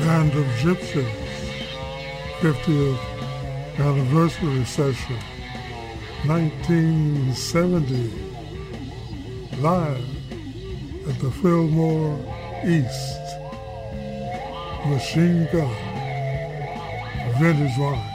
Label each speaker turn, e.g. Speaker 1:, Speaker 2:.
Speaker 1: Band of Gypsies, 50th anniversary session, 1970, live at the Fillmore East. Machine Gun, Vintage Wine.